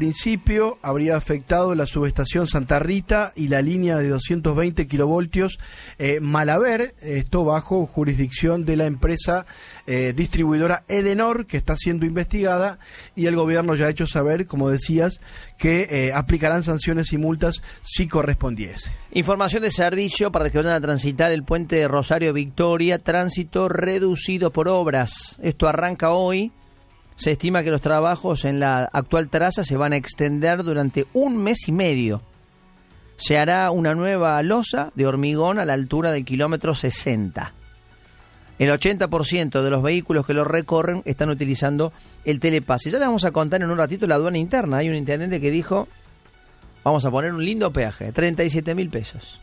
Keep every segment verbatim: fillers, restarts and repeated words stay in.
principio habría afectado la subestación Santa Rita y la línea de doscientos veinte kilovoltios eh, Malaver, esto bajo jurisdicción de la empresa eh, distribuidora Edenor, que está siendo investigada, y el gobierno ya ha hecho saber, como decías, que eh, aplicarán sanciones y multas si correspondiese. Información de servicio para que vayan a transitar el puente de Rosario Victoria, tránsito reducido por obras. Esto arranca hoy. Se estima que los trabajos en la actual traza se van a extender durante un mes y medio. Se hará una nueva losa de hormigón a la altura del kilómetro sesenta. El ochenta por ciento de los vehículos que lo recorren están utilizando el telepase. Ya les vamos a contar en un ratito la aduana interna. Hay un intendente que dijo, vamos a poner un lindo peaje, treinta y siete mil pesos.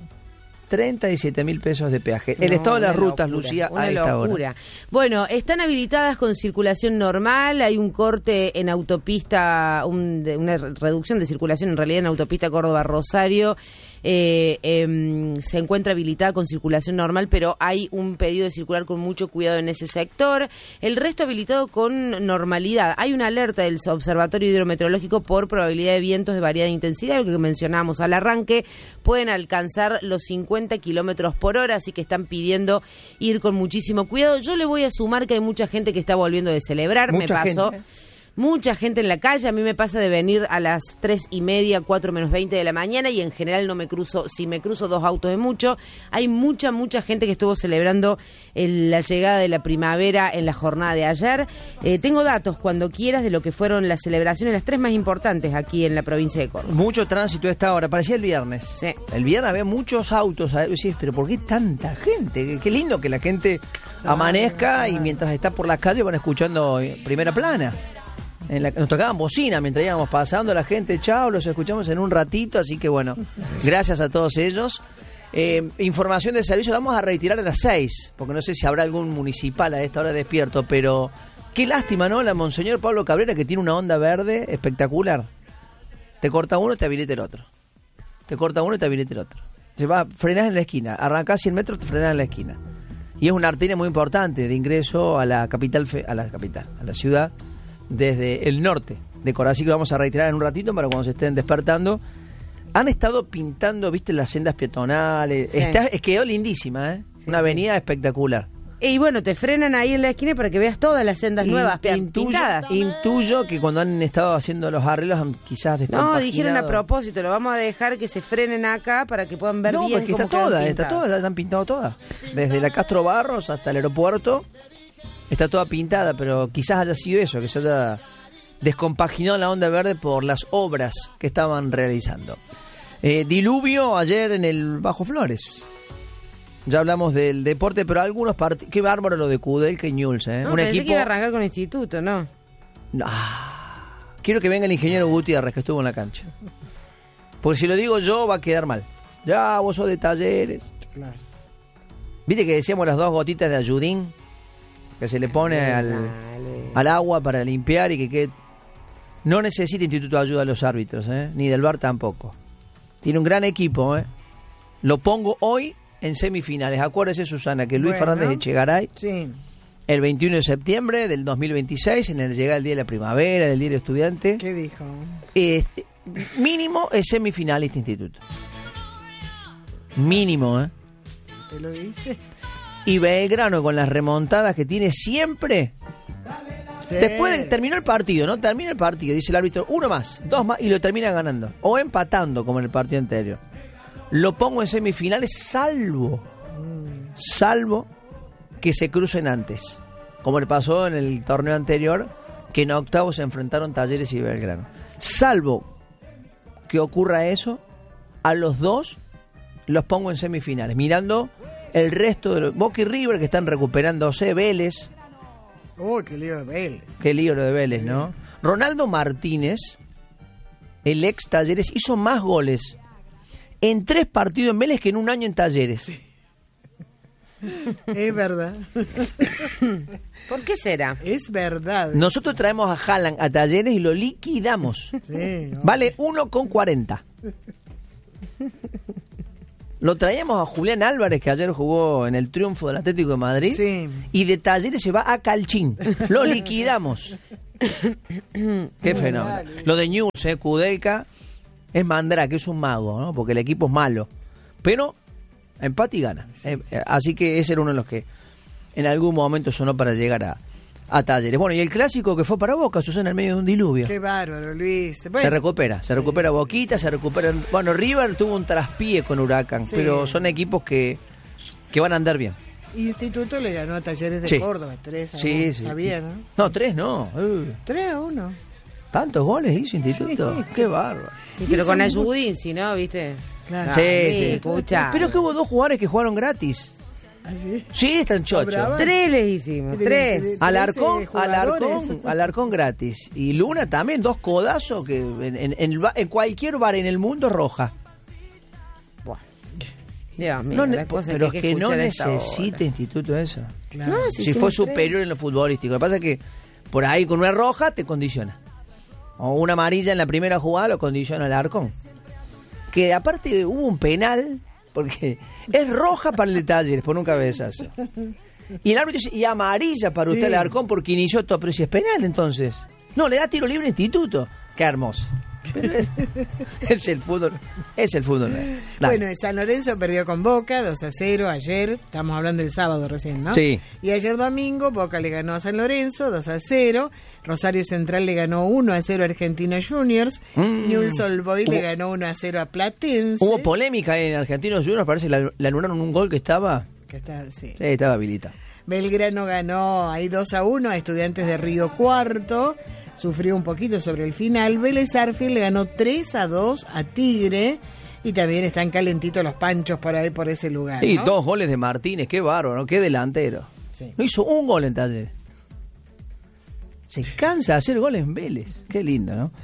treinta y siete mil pesos de peaje. El no, estado de las rutas, locura, Lucía, una a esta locura. hora. Bueno, están habilitadas con circulación normal, hay un corte en autopista, un, de, una reducción de circulación en realidad en autopista Córdoba-Rosario. Eh, eh, se encuentra habilitada con circulación normal, pero hay un pedido de circular con mucho cuidado en ese sector. El resto habilitado con normalidad. Hay una alerta del Observatorio Hidrometeorológico por probabilidad de vientos de variada intensidad, lo que mencionábamos al arranque. Pueden alcanzar los cincuenta kilómetros por hora, así que están pidiendo ir con muchísimo cuidado. Yo le voy a sumar que hay mucha gente que está volviendo de celebrar. Mucha me pasó. gente. Mucha gente en la calle, a mí me pasa de venir a las tres y media, cuatro menos veinte de la mañana y en general no me cruzo, si me cruzo dos autos es mucho. Hay mucha, mucha gente que estuvo celebrando el, la llegada de la primavera en la jornada de ayer. Eh, tengo datos cuando quieras de lo que fueron las celebraciones, las tres más importantes aquí en la provincia de Córdoba. Mucho tránsito a esta hora, parecía el viernes. Sí. El viernes había muchos autos, sí, pero ¿por qué tanta gente? Qué lindo que la gente amanezca y mientras está por las calles van escuchando Primera Plana. En la, nos tocaban bocina mientras íbamos pasando, la gente, chao, los escuchamos en un ratito, así que bueno, gracias a todos ellos. Eh, información de servicio la vamos a retirar a las seis, porque no sé si habrá algún municipal a esta hora despierto, pero qué lástima, ¿no? La Monseñor Pablo Cabrera, que tiene una onda verde espectacular. Te corta uno y te habilita el otro. Te corta uno y te habilita el otro. Se va, frenás en la esquina, arrancás cien metros, te frenás en la esquina. Y es una arteria muy importante de ingreso a la capital, a la capital, a la ciudad, desde el norte de Córdoba, así que lo vamos a reiterar en un ratito para cuando se estén despertando. Han estado pintando, viste, las sendas peatonales. Sí. Está, es quedó lindísima, ¿eh? Sí, una avenida sí. espectacular. Y bueno, te frenan ahí en la esquina para que veas todas las sendas In, nuevas intuyo, pintadas. Intuyo que cuando han estado haciendo los arreglos han quizás descompaginado. No, dijeron a propósito, lo vamos a dejar que se frenen acá para que puedan ver no, bien porque cómo está toda, quedan está toda, la han pintado todas. Desde la Castro Barros hasta el aeropuerto. Está toda pintada, pero quizás haya sido eso, que se haya descompaginado la onda verde por las obras que estaban realizando. Eh, diluvio ayer en el Bajo Flores. Ya hablamos del deporte, pero algunos partidos... Qué bárbaro lo de Kudelka y Newell's, ¿eh? No, Un pensé equipo... que iba a arrancar con el instituto, ¿no? No. Quiero que venga el ingeniero Gutiérrez, que estuvo en la cancha. Porque si lo digo yo, va a quedar mal. Ya, vos sos de Talleres. Claro. ¿Viste que decíamos las dos gotitas de ayudín? Que se le pone al, al agua para limpiar y que quede... No necesita Instituto de Ayuda a los árbitros, ¿eh? Ni del V A R tampoco. Tiene un gran equipo, ¿eh? Lo pongo hoy en semifinales. Acuérdese, Susana, que Luis bueno, Fernández Echegaray, sí. el veintiuno de septiembre del dos mil veintiséis, en el llega el Día de la Primavera, del Día del Estudiante. ¿Qué dijo? Este, mínimo es semifinal este instituto. Mínimo, ¿eh? ¿Te lo dice? Y Belgrano, con las remontadas que tiene siempre... Sí. Después de, terminó el partido, ¿no? Termina el partido, dice el árbitro, uno más, dos más, y lo termina ganando. O empatando, como en el partido anterior. Lo pongo en semifinales, salvo, mm. salvo que se crucen antes. Como le pasó en el torneo anterior, que en octavos se enfrentaron Talleres y Belgrano. Salvo que ocurra eso, a los dos los pongo en semifinales. Mirando el resto de los... Boca y River, que están recuperándose, Vélez... Uy, qué lío de Vélez. Qué lío lo de Vélez, ¿no? Sí. Ronaldo Martínez, el ex Talleres, hizo más goles en tres partidos en Vélez que en un año en Talleres. Sí. Es verdad. ¿Por qué será? Es verdad. Nosotros traemos a Haaland a Talleres y lo liquidamos. Sí, no. Vale uno con cuarenta. Lo traíamos a Julián Álvarez, que ayer jugó en el triunfo del Atlético de Madrid. Sí. Y de Talleres se va a Calchín. Lo liquidamos. Qué fenómeno. Lo de News, eh, Kudelka es Mandrake, es un mago, ¿no? Porque el equipo es malo. Pero empate y gana. Eh, así que ese era uno de los que en algún momento sonó para llegar a, a Talleres. Bueno, y el clásico que fue para Boca, Susana, en medio de un diluvio. Qué bárbaro, Luis. Bueno. Se recupera, se recupera sí, Boquita, se recupera... Bueno, River tuvo un traspié con Huracán, sí, pero son equipos que, que van a andar bien. Instituto le ganó a Talleres de sí. Córdoba, tres a sí, uno, sí. sabía, ¿no? No, tres no. Uh. tres a uno. ¿Tantos goles hizo Instituto? Sí. Qué bárbaro. Sí, pero con Ayudín, si no, ¿viste? Claro. Sí, ah, sí. Pucha. Pero que hubo dos jugadores que jugaron gratis. ¿Ah, sí? Sí, están chochos. Tres les hicimos, tres. Alarcón, Alarcón, Alarcón gratis. Y Luna también, dos codazos que en, en, en, en cualquier bar en el mundo roja. Buah. Dios mío, no, la cosa pero que es que no necesita Instituto eso. Claro. No, si, si fue superior tres en lo futbolístico. Lo que pasa es que por ahí con una roja te condiciona. O una amarilla en la primera jugada lo condiciona el Alarcón. Que aparte hubo un penal, porque es roja para el de Talleres por un cabezazo. Y el árbitro dice, y amarilla para sí. usted el Alarcón porque inició todo, pero si es penal entonces. No, le da tiro libre a Instituto. Qué hermoso. Pero es, es el fútbol, es el fútbol. Dale. Bueno, San Lorenzo perdió con Boca dos a cero ayer, estamos hablando del sábado recién, ¿no? Sí. Y ayer domingo Boca le ganó a San Lorenzo dos a cero, Rosario Central le ganó uno a cero a Argentinos Juniors, mm. Newell's Old Boys le ganó uno a cero a Platense. Hubo polémica en Argentinos Juniors, parece que le anularon un gol que estaba... Que está, sí. Sí, estaba habilitado. Belgrano ganó ahí dos a uno a Estudiantes de Río Cuarto. Sufrió un poquito sobre el final. Vélez Arfield le ganó tres a dos a Tigre. Y también están calentitos los panchos por ahí, por ese lugar, Y ¿no? dos goles de Martínez, qué bárbaro, ¿no? Qué delantero. Sí. No hizo un gol en Talleres. Se cansa de hacer goles en Vélez. Qué lindo, ¿no?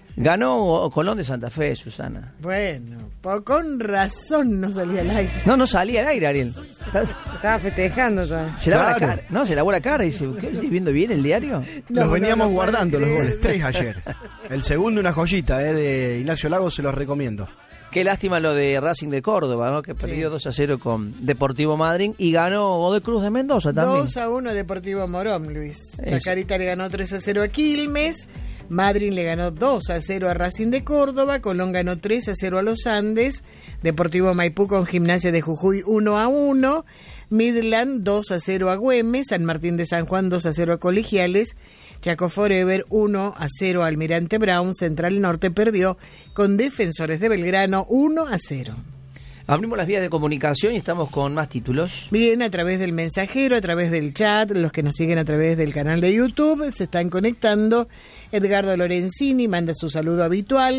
Ganó Colón de Santa Fe, Susana. Bueno, por, con razón no salía al aire. No, no salía al aire, Ariel. Estaba festejando ya. Se lava Claro. la cara. No, se lavó la cara y dice, ¿qué estoy viendo bien el diario? No, los veníamos no, no guardando los creer. goles, tres ayer. El segundo una joyita eh, de Ignacio Lagos, se los recomiendo. Qué lástima lo de Racing de Córdoba, ¿no? Que perdió Sí. dos a cero con Deportivo Madryn y ganó Godoy Cruz de Mendoza también. dos a uno Deportivo Morón, Luis. Es- Chacarita le ganó tres a cero a Quilmes. Madryn le ganó dos a cero a Racing de Córdoba. Colón ganó tres a cero a Los Andes. Deportivo Maipú con Gimnasia de Jujuy uno a uno. Midland dos a cero a Güemes. San Martín de San Juan dos a cero a Colegiales. Chaco Forever uno a cero a Almirante Brown. Central Norte perdió con Defensores de Belgrano uno a cero. Abrimos las vías de comunicación y estamos con más títulos. Bien, a través del mensajero, a través del chat, los que nos siguen a través del canal de YouTube, se están conectando. Edgardo Lorenzini manda su saludo habitual.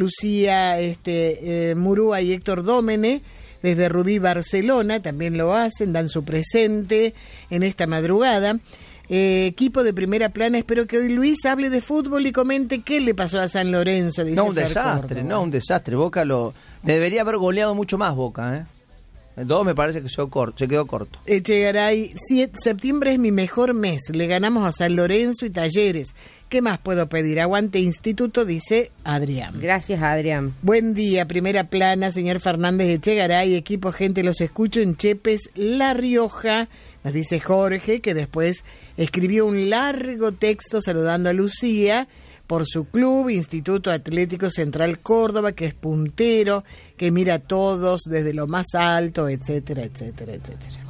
Lucía este, eh, Murúa y Héctor Dómene, desde Rubí, Barcelona, también lo hacen, dan su presente en esta madrugada. Eh, equipo de primera plana, espero que hoy Luis hable de fútbol y comente qué le pasó a San Lorenzo. Dice No un Fer desastre, Córdoba. no un desastre. Boca lo debería haber goleado mucho más Boca, ¿eh? El dos me parece que se quedó corto. Se quedó corto. Echegaray, siete, septiembre es mi mejor mes. Le ganamos a San Lorenzo y Talleres. ¿Qué más puedo pedir? Aguante Instituto, dice Adrián. Gracias, Adrián. Buen día, primera plana, señor Fernández Echegaray, equipo, gente, los escucho en Chepes, La Rioja. Nos dice Jorge, que después escribió un largo texto saludando a Lucía por su club, Instituto Atlético Central Córdoba, que es puntero, que mira a todos desde lo más alto, etcétera, etcétera, etcétera.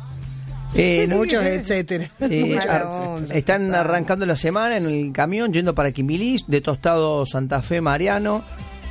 Eh, no- Muchos etcétera. Eh, Mala ar- onda, están total. arrancando la semana en el camión yendo para Quimilís, de Tostado Santa Fe Mariano.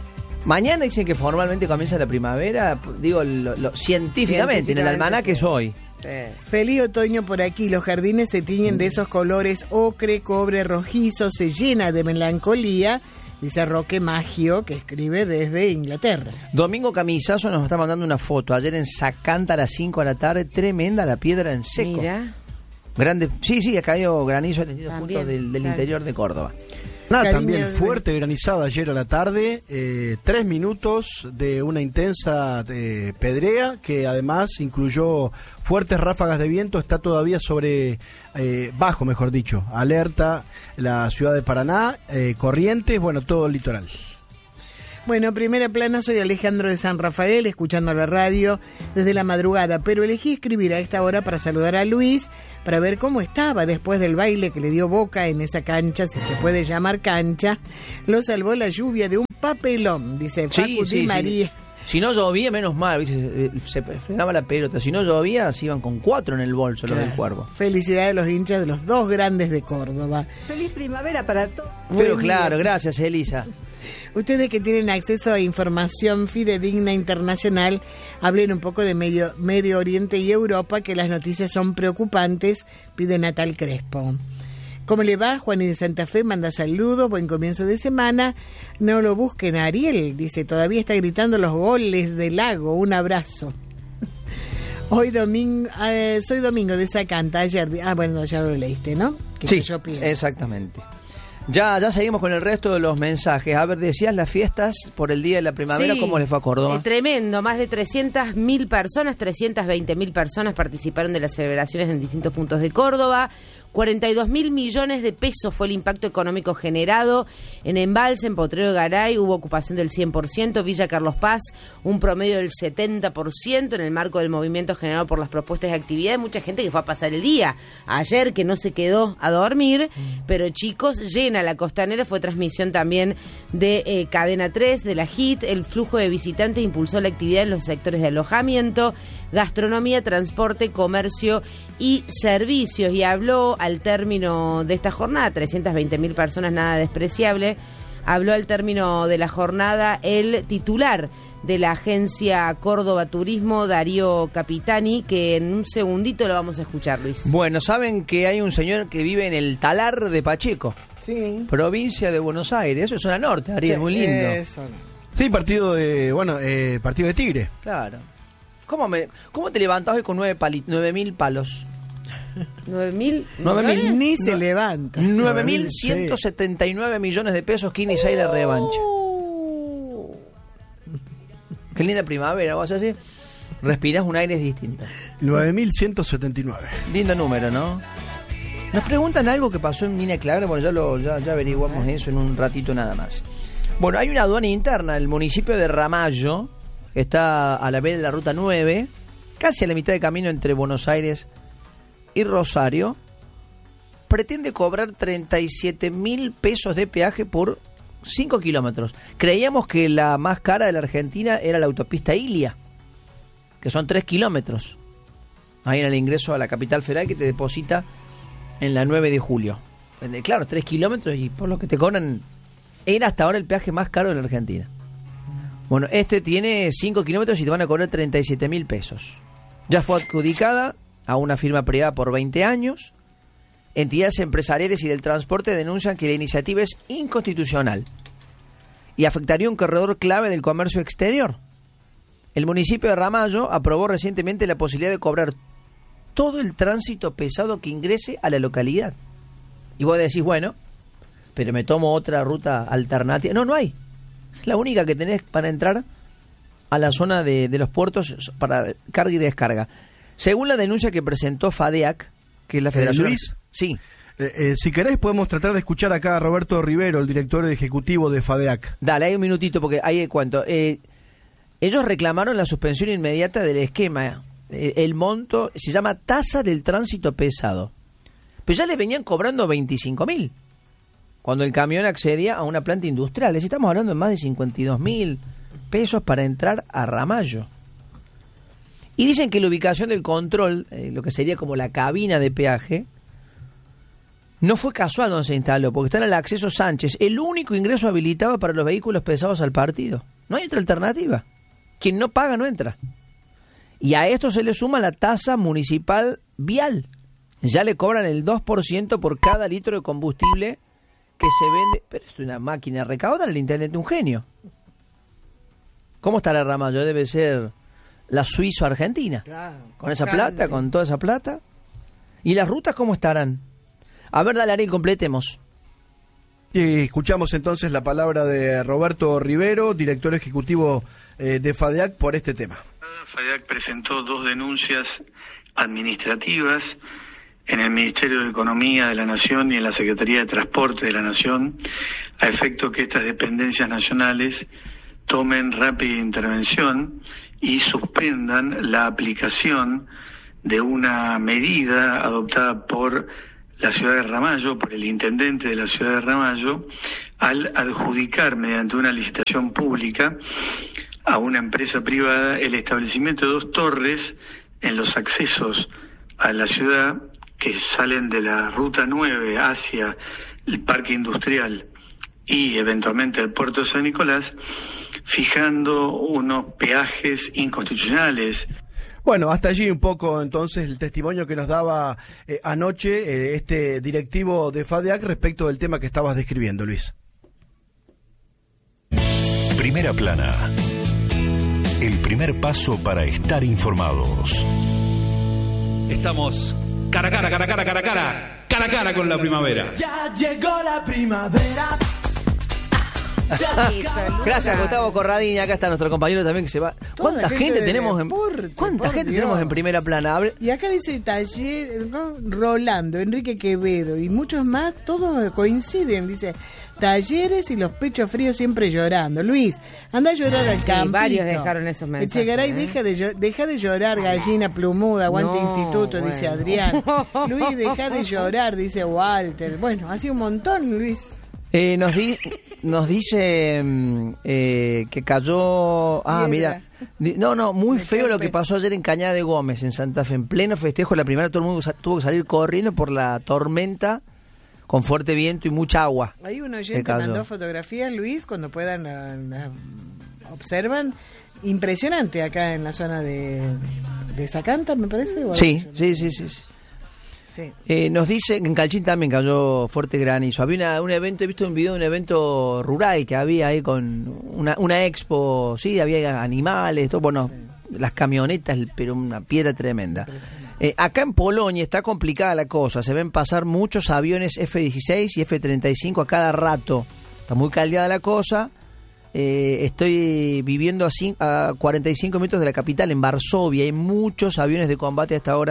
Mañana dicen que formalmente comienza la primavera, digo lo, lo- científicamente, en el Científicamente, almanaque sí. es hoy. Feliz otoño por aquí, los jardines se tiñen de esos colores ocre, cobre, rojizo, se llena de melancolía, dice Roque Maggio, que escribe desde Inglaterra. Domingo Camisazo nos está mandando una foto, ayer en Sacanta a las cinco de la tarde, tremenda la piedra en seco. Mira. Grande, sí, sí, ha caído granizo en distintos También, puntos del, del claro. interior de Córdoba. Nada, Cariño también de- fuerte granizada ayer a la tarde, eh, tres minutos de una intensa eh, pedrea que además incluyó fuertes ráfagas de viento, está todavía sobre, eh, bajo mejor dicho, alerta la ciudad de Paraná, eh, Corrientes, bueno, todo el litoral. Bueno, primera plana, soy Alejandro de San Rafael, escuchando la radio desde la madrugada, pero elegí escribir a esta hora para saludar a Luis, para ver cómo estaba después del baile que le dio Boca en esa cancha, si se puede llamar cancha. Lo salvó la lluvia de un papelón, dice Facu Sí, sí, Di María. sí. Si no llovía, menos mal, ¿viste? Se frenaba la pelota. Si no llovía, se iban con cuatro en el bolso los del Cuervo. Felicidades a los hinchas de los dos grandes de Córdoba. Feliz primavera para todos. Pero Buen claro, día. gracias, Elisa. Ustedes que tienen acceso a información fidedigna internacional, hablen un poco de Medio, Medio Oriente y Europa, que las noticias son preocupantes, pide Natal Crespo. ¿Cómo le va? Juan de Santa Fe manda saludos, buen comienzo de semana. No lo busquen a Ariel, dice, todavía está gritando los goles del Lago, un abrazo. Hoy domingo, eh, soy Domingo de Sacanta, ayer, ah bueno, ya lo leíste, ¿no? Que Sí, yo pienso. exactamente. Ya, ya seguimos con el resto de los mensajes. A ver, decías las fiestas por el Día de la Primavera, Sí, ¿cómo les fue a Córdoba? eh, tremendo, más de trescientas mil personas, trescientas veinte mil personas participaron de las celebraciones en distintos puntos de Córdoba. cuarenta y dos mil millones de pesos fue el impacto económico generado. En Embalse, en Potrero de Garay, hubo ocupación del cien por ciento, Villa Carlos Paz, un promedio del setenta por ciento en el marco del movimiento generado por las propuestas de actividades. Mucha gente que fue a pasar el día. Ayer que no se quedó a dormir, pero chicos, llena la Costanera. Fue transmisión también de eh, Cadena tres, de la H I T. El flujo de visitantes impulsó la actividad en los sectores de alojamiento, gastronomía, transporte, comercio y servicios. Y habló al término de esta jornada, trescientas veinte mil personas, nada despreciable, habló al término de la jornada el titular de la agencia Córdoba Turismo, Darío Capitani, que en un segundito lo vamos a escuchar, Luis. Bueno, saben que hay un señor que vive en el Talar de Pacheco, Sí. provincia de Buenos Aires. Eso es zona norte, Ariel, Sí, muy lindo. eso. Sí, partido de, bueno, eh, partido de Tigre. Claro. ¿Cómo, me, ¿Cómo te levantás hoy con nueve, pali, nueve mil palos? ¿Nueve mil? Nueve mil. millones? Ni se No. levanta. nueve mil ciento setenta y nueve millones de pesos que inicia ahí la revancha. Uh. Qué linda primavera, vos así respirás un aire distinto. nueve mil ciento setenta y nueve. Lindo número, ¿no? Nos preguntan algo que pasó en Mina Clara. Bueno, ya, lo, ya, ya averiguamos eso en un ratito nada más. Bueno, hay una aduana interna. El municipio de Ramallo está a la vez de la ruta nueve, casi a la mitad de camino entre Buenos Aires y Rosario. Pretende cobrar treinta y siete mil pesos de peaje por cinco kilómetros. Creíamos que la más cara de la Argentina era la autopista Ilia, que son tres kilómetros. Ahí en el ingreso a la capital federal, que te deposita en la nueve de julio. Claro, tres kilómetros y por lo que te cobran, era hasta ahora el peaje más caro de la Argentina. Bueno, este tiene cinco kilómetros y te van a cobrar treinta y siete mil pesos. Ya fue adjudicada a una firma privada por veinte años. Entidades empresariales y del transporte denuncian que la iniciativa es inconstitucional y afectaría un corredor clave del comercio exterior. El municipio de Ramallo aprobó recientemente la posibilidad de cobrar todo el tránsito pesado que ingrese a la localidad. Y vos decís, bueno, pero me tomo otra ruta alternativa. No, no hay. Es la única que tenés para entrar a la zona de, de los puertos para carga y descarga. Según la denuncia que presentó FADEAC, que es la Federación... Eh, Luis, sí. Eh, eh, si querés podemos tratar de escuchar acá a Roberto Rivero, el director ejecutivo de FADEAC. Dale, hay un minutito porque ahí cuento. Eh, ellos reclamaron la suspensión inmediata del esquema. Eh, el monto se llama tasa del tránsito pesado. Pero ya le venían cobrando veinticinco mil cuando el camión accedía a una planta industrial. Les estamos hablando de más de cincuenta y dos mil pesos para entrar a Ramallo. Y dicen que la ubicación del control, eh, lo que sería como la cabina de peaje, no fue casual donde se instaló, porque está en el acceso Sánchez, el único ingreso habilitado para los vehículos pesados al partido. No hay otra alternativa. Quien no paga no entra. Y a esto se le suma la tasa municipal vial. Ya le cobran el dos por ciento por cada litro de combustible que se vende. Pero es una máquina recaudar, el intendente un genio. ¿Cómo está la Ramallo? Debe ser la suizo-argentina. Claro, con esa bastante. plata, con toda esa plata. ¿Y las rutas cómo estarán? A ver, dale, Ariel, completemos. Y escuchamos entonces la palabra de Roberto Rivero, director ejecutivo eh, de FADEAC, por este tema. FADEAC presentó dos denuncias administrativas en el Ministerio de Economía de la Nación y en la Secretaría de Transporte de la Nación, a efecto que estas dependencias nacionales tomen rápida intervención y suspendan la aplicación de una medida adoptada por la ciudad de Ramallo, por el intendente de la ciudad de Ramallo, al adjudicar mediante una licitación pública a una empresa privada el establecimiento de dos torres en los accesos a la ciudad que salen de la ruta nueve hacia el parque industrial y eventualmente el puerto de San Nicolás, fijando unos peajes inconstitucionales. Bueno, hasta allí un poco entonces el testimonio que nos daba eh, anoche eh, este directivo de FADEAC respecto del tema que estabas describiendo, Luis. Primera Plana. El primer paso para estar informados. Estamos cara a cara, cara a cara, cara a cara, cara a cara con la primavera. Ya llegó la primavera. Gracias, Gustavo Corradini. Acá está nuestro compañero también que se va. ¿Cuánta gente, gente tenemos en deporte, ¿Cuánta gente Dios. tenemos en Primera Plana? Y acá dice taller, ¿no? Rolando, Enrique Quevedo y muchos más, todos coinciden, dice talleres y los pechos fríos siempre llorando. Luis, anda a llorar ah, al sí, campito. Varios dejaron esos mensajes. Echegaray, ¿eh? deja de deja de llorar, gallina plumuda, aguante no, instituto, bueno. dice Adrián. Luis, deja de llorar, dice Walter. Bueno, hace un montón, Luis. Eh, nos, di, nos dice eh, que cayó... Ah, mira. No, no, muy feo lo que pasó ayer en Cañada de Gómez, en Santa Fe. En pleno festejo, la primera todo el mundo tuvo que salir corriendo por la tormenta con fuerte viento y mucha agua. Hay un oyente que mandó fotografías, Luis, cuando puedan, uh, uh, observan. Impresionante acá en la zona de, de Zacanta, me parece. ¿O sí, sí, sí, sí, sí. Sí. Eh, nos dice que en Calchín también cayó fuerte granizo. Había una, un evento, he visto un video de un evento rural que había ahí con una, una expo, sí, había animales, todo, bueno, sí. Las camionetas, pero una piedra tremenda. Eh, acá en Polonia está complicada la cosa, se ven pasar muchos aviones F dieciséis y F treinta y cinco a cada rato. Está muy caldeada la cosa. Eh, estoy viviendo a, cinco, a cuarenta y cinco minutos de la capital, en Varsovia. Hay muchos aviones de combate hasta ahora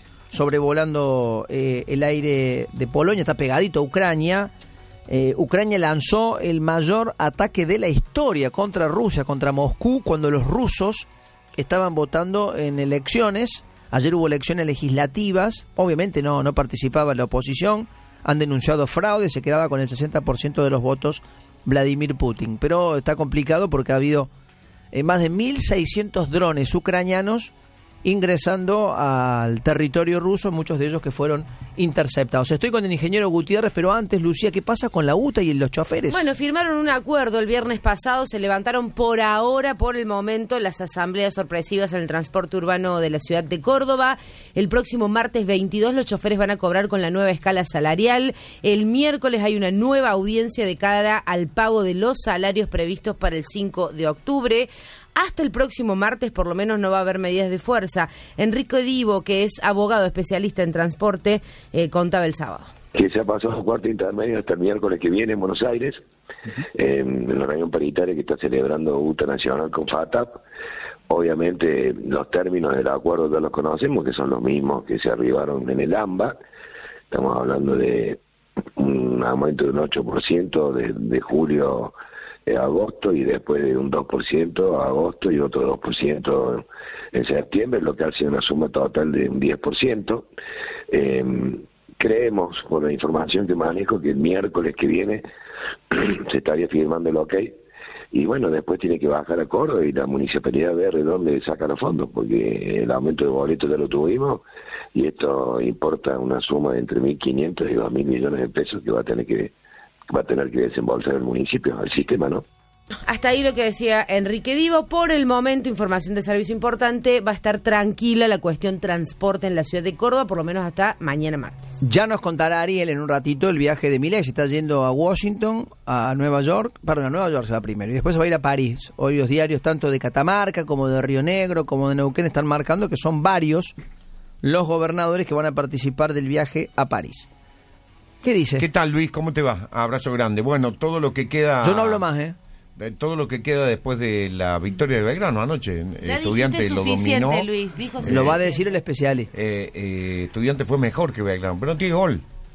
sobrevolando eh, el aire de Polonia, está pegadito a Ucrania. Eh, Ucrania lanzó el mayor ataque de la historia contra Rusia, contra Moscú, cuando los rusos estaban votando en elecciones. Ayer hubo elecciones legislativas, obviamente no, no participaba la oposición, han denunciado fraude, se quedaba con el sesenta por ciento de los votos Vladimir Putin. Pero está complicado porque ha habido eh, más de mil seiscientos drones ucranianos ingresando al territorio ruso, muchos de ellos que fueron interceptados. Estoy con el ingeniero Gutiérrez, pero antes, Lucía, ¿qué pasa con la U T A y los choferes? Bueno, firmaron un acuerdo el viernes pasado, se levantaron por ahora, por el momento, las asambleas sorpresivas en el transporte urbano de la ciudad de Córdoba. El próximo martes veintidós los choferes van a cobrar con la nueva escala salarial. El miércoles hay una nueva audiencia de cara al pago de los salarios previstos para el cinco de octubre. Hasta el próximo martes, por lo menos, no va a haber medidas de fuerza. Enrique Divo, que es abogado especialista en transporte, eh, contaba el sábado. Que se ha pasado a cuarto intermedio hasta el miércoles que viene en Buenos Aires, uh-huh. eh, en la reunión paritaria que está celebrando U T A Nacional con FATAP. Obviamente, los términos del acuerdo ya los conocemos, que son los mismos que se arribaron en el AMBA. Estamos hablando de un aumento de un ocho por ciento de, de julio a agosto, y después de un dos por ciento a agosto y otro dos por ciento en septiembre, lo que hace una suma total de un diez por ciento. Eh, creemos, por la información que manejo, que el miércoles que viene se estaría firmando el ok, y bueno, después tiene que bajar a Córdoba y la municipalidad ver de dónde saca los fondos, porque el aumento de boletos ya lo tuvimos, y esto importa una suma de entre mil quinientos y dos mil millones de pesos que va a tener que va a tener que desembolsar el municipio, al sistema, ¿no? Hasta ahí lo que decía Enrique Divo. Por el momento, información de servicio importante, va a estar tranquila la cuestión transporte en la ciudad de Córdoba, por lo menos hasta mañana martes. Ya nos contará Ariel en un ratito el viaje de Milei. Se está yendo a Washington, a Nueva York, perdón, a Nueva York se va primero, y después se va a ir a París. Hoy los diarios, tanto de Catamarca como de Río Negro, como de Neuquén, están marcando que son varios los gobernadores que van a participar del viaje a París. ¿Qué dice? ¿Qué tal, Luis? ¿Cómo te va? Abrazo grande. Bueno, todo lo que queda... Yo no hablo más, ¿eh? Todo lo que queda después de la victoria de Belgrano anoche. Ya Estudiante lo dominó. Luis, dijo lo va a decir el especialista. Eh, eh, Estudiante fue mejor que Belgrano, pero no tiene gol.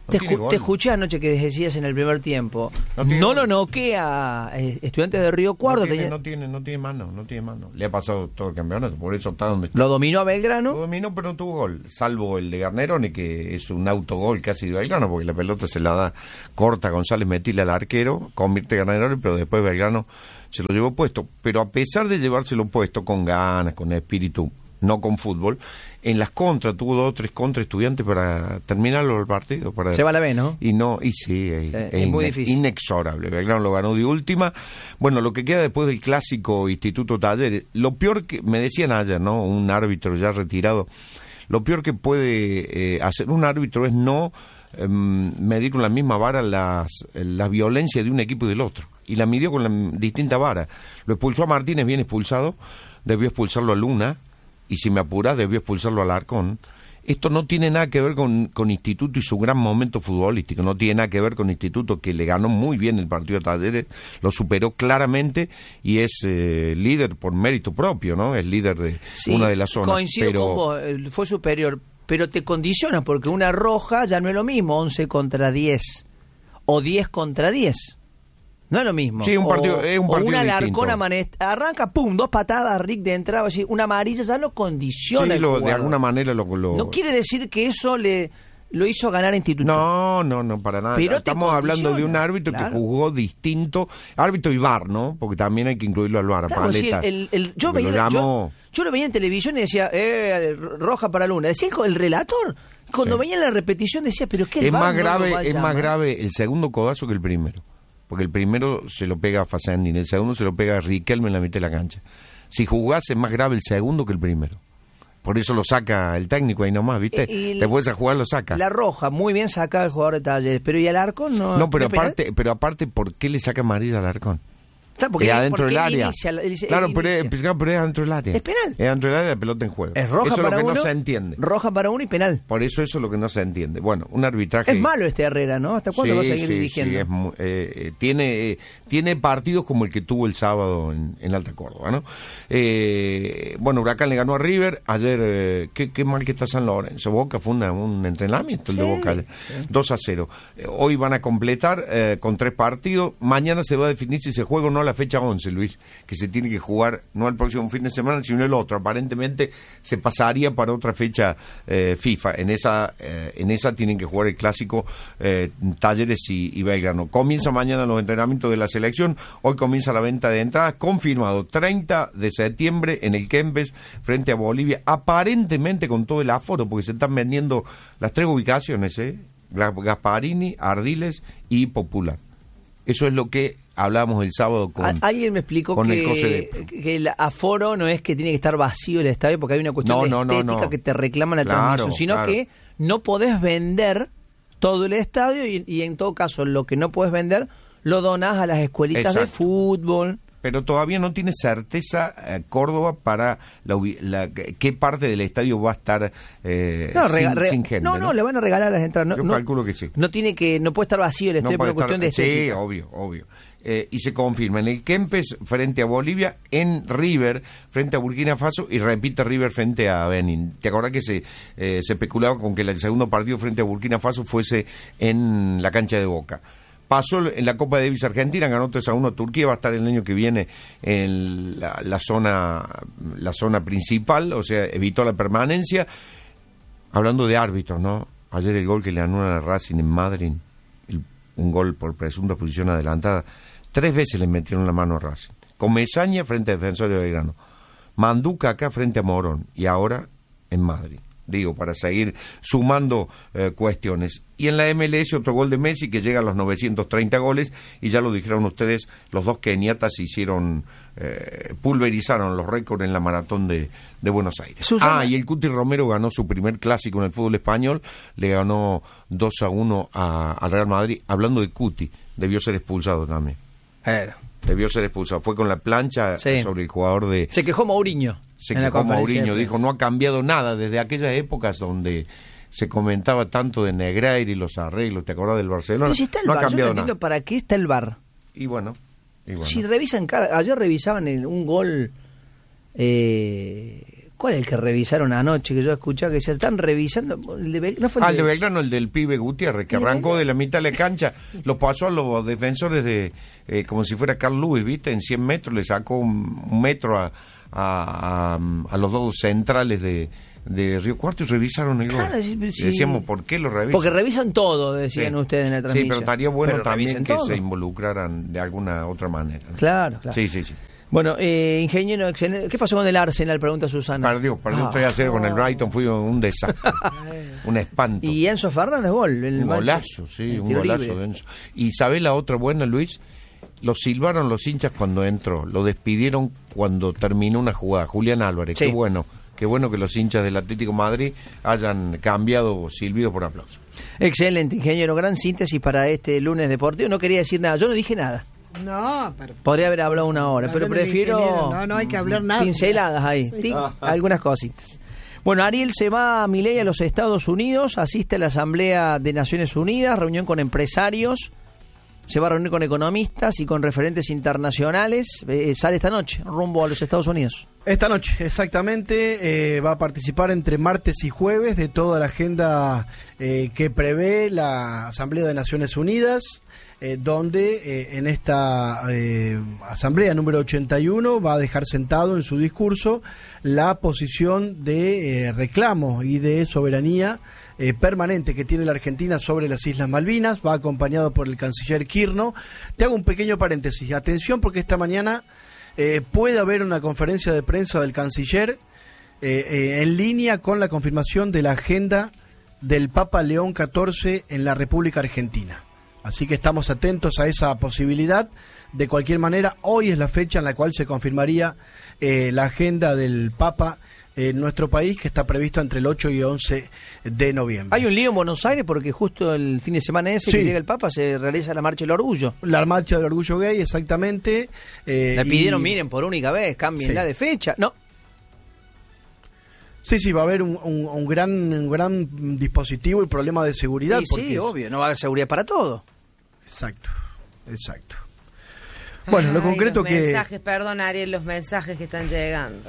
No te, tiene escu- gol. te escuché anoche que decías en el primer tiempo. No No, tiene lo gol. noquea eh, Estudiantes de Río Cuarto. No tiene, tenía- no tiene, no tiene mano, no tiene mano. Le ha pasado todo el campeonato, por eso está donde está. Lo dominó a Belgrano. Lo dominó, pero no tuvo gol, salvo el de Garnerone, que es un autogol casi de Belgrano, porque la pelota se la da corta González Metile al arquero, convierte Garnerone, pero después Belgrano se lo llevó puesto. Pero a pesar de llevárselo puesto con ganas, con espíritu, no con fútbol, en las contras, tuvo dos o tres contras Estudiantes para terminarlo el partido. Para... Se va a la B, ¿no? Y no, y sí, es, Sí, es es muy ine- difícil. inexorable. Belgrano lo ganó de última. Bueno, lo que queda después del clásico Instituto Talleres, lo peor que, me decían ayer, ¿no? Un árbitro ya retirado, lo peor que puede eh, hacer un árbitro es no eh, medir con la misma vara las, la violencia de un equipo y del otro. Y la midió con la distinta vara. Lo expulsó a Martínez, bien expulsado, debió expulsarlo a Luna, y si me apurás, debió expulsarlo al Alarcón. Esto no tiene nada que ver con, con Instituto y su gran momento futbolístico, no tiene nada que ver con Instituto, que le ganó muy bien el partido de Talleres, lo superó claramente y es eh, líder por mérito propio, ¿no? Es líder de Sí, una de las zonas. coincido pero... con vos, eh, fue superior, pero te condiciona porque una roja ya no es lo mismo, once contra diez o diez contra diez. No es lo mismo. Sí, un partido- o, es un o partido una distinto. Alarcón amanece- arranca, pum, dos patadas, Rick de entrada, así, una amarilla ya lo condiciona. Sí, el lo, de jugador. alguna manera lo... lo... No quiere decir que eso le lo hizo ganar a Instituto. No, no, no, para nada. Pero te Estamos hablando de un condiciona, árbitro claro. que jugó distinto, árbitro y V A R, ¿no? Porque también hay que incluirlo al V A R, Claro, sí, Paleta. el, el- yo, Porque veía, lo yo, llamó- yo lo veía en televisión y decía, eh, roja para Luna. Decía el relator. Cuando Sí. veía la repetición decía, pero es que el es V A R más no lo grave, va a es más llamar. grave el segundo codazo que el primero. Porque el primero se lo pega a Fasandín, el segundo se lo pega a Riquelme en la mitad de la cancha. Si jugás es más grave el segundo que el primero. Por eso lo saca el técnico ahí nomás, ¿viste? Y- y Después a jugar lo saca. La roja, muy bien sacada el jugador de Talleres, pero ¿y al arco no? No, pero ¿no es penal? aparte, pero aparte, ¿por qué le saca amarilla al Arcón? Claro, porque es él- adentro porque del él área. inicia, él inicia- claro, él pero es, inicia. claro, pero es adentro del área. Es penal. Es adentro del área, la pelota en juego. Es roja eso es para lo que uno, no se entiende. roja para uno y penal. Por eso eso es lo que no se entiende. Bueno, un arbitraje... Es malo este Herrera, ¿no? ¿Hasta cuándo Sí, va a seguir sí, dirigiendo? sí, es mu- eh, eh, tiene, eh, tiene partidos como el que tuvo el sábado en, en Alta Córdoba, ¿no? Eh, bueno, Huracán le ganó a River. Ayer, eh, qué, qué mal que está San Lorenzo. Boca fue una- un entrenamiento el de Sí, Boca. ayer. dos a cero. Eh, hoy van a completar eh, con tres partidos. Mañana se va a definir si se juega o no la fecha once, Luis, que se tiene que jugar no el próximo fin de semana, sino el otro. Aparentemente se pasaría para otra fecha eh, FIFA. En esa, eh, en esa tienen que jugar el clásico eh, Talleres y, y Belgrano. Comienza mañana los entrenamientos de la selección. Hoy comienza la venta de entradas. Confirmado treinta de septiembre en el Kempes frente a Bolivia. Aparentemente con todo el aforo, porque se están vendiendo las tres ubicaciones, ¿eh? Gasparini, Ardiles y Popular. Eso es lo que hablábamos el sábado con... A- Alguien me explicó con el que, COSEDEP. que el aforo no es que tiene que estar vacío el estadio porque hay una cuestión No, de no, no, estética no. que te reclama la Claro, transmisión, sino claro. que no podés vender todo el estadio y, y en todo caso lo que no podés vender lo donás a las escuelitas de Exacto. fútbol. Pero todavía no tiene certeza eh, Córdoba para la, ubi- la- qué parte del estadio va a estar eh, No, sin, rega- re- sin gente. no, no, le van a regalar las entradas. No, Yo no- calculo que sí. No tiene que, no puede estar vacío el estadio No por puede una cuestión de estar- estética. Sí, obvio, obvio. Eh, y se confirma en el Kempes frente a Bolivia, en River frente a Burkina Faso y repite River frente a Benin. ¿Te acordás que se, eh, se especulaba con que el segundo partido frente a Burkina Faso fuese en la cancha de Boca? Pasó en la Copa Davis Argentina, ganó tres a uno a Turquía, va a estar el año que viene en la, la zona la zona principal, o sea, evitó la permanencia. Hablando de árbitros, ¿no? Ayer el gol que le anulan a Racing en Madrid, el- un gol por presunta posición adelantada, tres veces le metieron la mano a Racing. Comesaña frente a Defensor de Belgrano, Manduca acá frente a Morón y ahora en Madrid. Digo, para seguir sumando eh, cuestiones. Y en la M L S otro gol de Messi que llega a los novecientos treinta goles y ya lo dijeron ustedes, los dos keniatas hicieron, eh, pulverizaron los récords en la maratón de, de Buenos Aires. Susana. Ah, y el Cuti Romero ganó su primer clásico en el fútbol español, le ganó dos a uno a- al Real Madrid. Hablando de Cuti, debió ser expulsado también. Era. Debió ser expulsado. Fue con la plancha Sí. sobre el jugador de... Se quejó Mourinho. Se en la quejó conferencia de Mourinho, prensa. dijo, no ha cambiado nada desde aquellas épocas donde se comentaba tanto de Negreira y los arreglos, ¿te acordás del Barcelona? Pero si está el no ha V A R, yo no cambiado entiendo nada. para qué está el V A R. Y bueno, y bueno. Si revisan cada, ayer revisaban el- un gol eh, ¿Cuál es el que revisaron anoche? Que yo escuchaba que se están revisando. El de Bel... ¿No fue el ah, el de... de Belgrano, el del pibe Gutiérrez, que arrancó de la mitad de la cancha, lo pasó a los defensores de eh, como si fuera Carl Lewis, ¿viste? En cien metros le sacó un, un metro a, a, a, a los dos centrales de, de Río Cuarto y revisaron el claro, gol. Sí, sí. Y decíamos, ¿por qué lo revisan? Porque revisan todo, decían sí. ustedes en la transmisión. Sí, pero estaría bueno pero también que todo. se involucraran de alguna otra manera, ¿no? Claro, claro. Sí, sí, sí. Bueno, eh, ingeniero, excelente. ¿Qué pasó con el Arsenal? Pregunta Susana. Perdió, perdió ah. tres a cero con el Brighton, fue un desastre, un espanto. Y Enzo Fernández, gol. El un golazo, sí, un golazo libre. de Enzo. Y ¿sabés la otra buena, Luis? Lo silbaron los hinchas cuando entró, lo despidieron cuando terminó una jugada. Julián Álvarez, sí. Qué bueno, qué bueno que los hinchas del Atlético de Madrid hayan cambiado silbido por aplauso. Excelente, ingeniero, gran síntesis para este lunes deportivo. No quería decir nada, yo no dije nada. No, pero... Podría haber hablado una hora, pero prefiero... No, no hay que hablar nada. Pinceladas ahí, Sí. tic, algunas cositas. Bueno, Ariel se va a Milei a los Estados Unidos, asiste a la Asamblea de Naciones Unidas, reunión con empresarios, se va a reunir con economistas y con referentes internacionales, eh, sale esta noche, rumbo a los Estados Unidos. Esta noche, exactamente, eh, va a participar entre martes y jueves de toda la agenda eh, que prevé la Asamblea de Naciones Unidas, eh, donde eh, en esta eh, Asamblea número ochenta y uno va a dejar sentado en su discurso la posición de eh, reclamo y de soberanía eh, permanente que tiene la Argentina sobre las Islas Malvinas, va acompañado por el canciller Kirchner. Te hago un pequeño paréntesis, atención porque esta mañana eh, puede haber una conferencia de prensa del canciller eh, eh, en línea con la confirmación de la agenda del Papa León catorce en la República Argentina. Así que estamos atentos a esa posibilidad. De cualquier manera, hoy es la fecha en la cual se confirmaría eh, la agenda del Papa en nuestro país, que está previsto entre el ocho y once de noviembre. Hay un lío en Buenos Aires porque justo el fin de semana ese sí. que llega el Papa se realiza la Marcha del Orgullo. La Marcha del Orgullo Gay, exactamente. Eh, Le pidieron, y... miren, por única vez, cámbienla sí. de fecha. No. Sí, sí, va a haber un, un, un, gran, un gran dispositivo y problema de seguridad. Sí, sí, obvio, no va a haber seguridad para todo. Exacto, exacto. Bueno, Ay, lo concreto los que... mensajes, perdón Ariel, los mensajes que están llegando.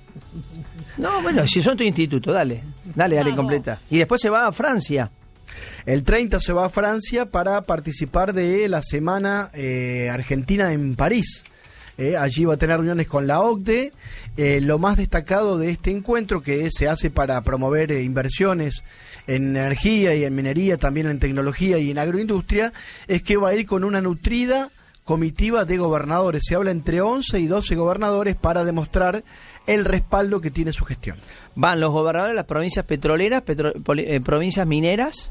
No, bueno, si son tu instituto, dale, dale, dale, completa. Y después se va a Francia. El treinta se va a Francia para participar de la Semana eh, Argentina en París. Eh, allí va a tener reuniones con la O C D E. Eh, lo más destacado de este encuentro, que se hace para promover eh, inversiones en energía y en minería, también en tecnología y en agroindustria, es que va a ir con una nutrida comitiva de gobernadores. Se habla entre once y doce gobernadores para demostrar el respaldo que tiene su gestión. Van los gobernadores de las provincias petroleras, petro, poli, eh, provincias mineras,